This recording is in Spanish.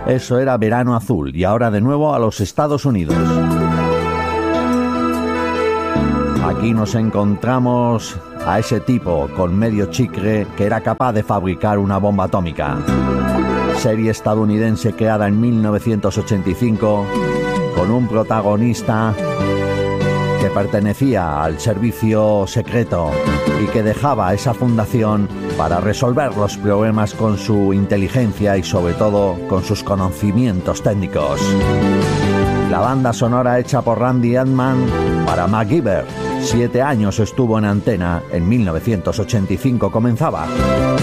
Eso era Verano Azul, y ahora de nuevo a los Estados Unidos. Aquí nos encontramos a ese tipo con medio chicle que era capaz de fabricar una bomba atómica. Serie estadounidense creada en 1985 con un protagonista que pertenecía al servicio secreto y que dejaba esa fundación para resolver los problemas con su inteligencia y sobre todo con sus conocimientos técnicos. La banda sonora hecha por Randy Edman para MacGyver. 7 años estuvo en antena, en 1985 comenzaba.